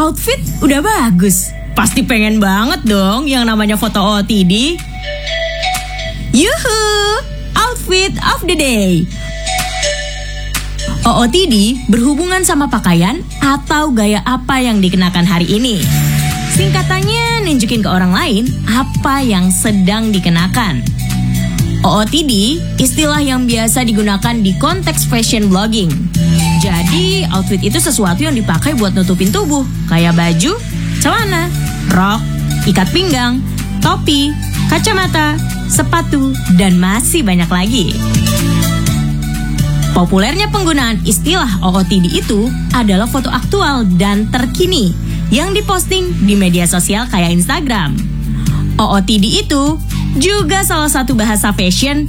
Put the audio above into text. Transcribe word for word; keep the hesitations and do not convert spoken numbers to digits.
outfit udah bagus. Pasti pengen banget dong yang namanya foto O O T D. Yuhu, outfit of the day. O O T D berhubungan sama pakaian atau gaya apa yang dikenakan hari ini. Singkatannya nunjukin ke orang lain apa yang sedang dikenakan. O O T D istilah yang biasa digunakan di konteks fashion blogging. Jadi outfit itu sesuatu yang dipakai buat nutupin tubuh, kayak baju, celana, rok, ikat pinggang, topi, kacamata, sepatu, dan masih banyak lagi. Populernya penggunaan istilah O O T D itu adalah foto aktual dan terkini yang diposting di media sosial kayak Instagram. O O T D itu juga salah satu bahasa fashion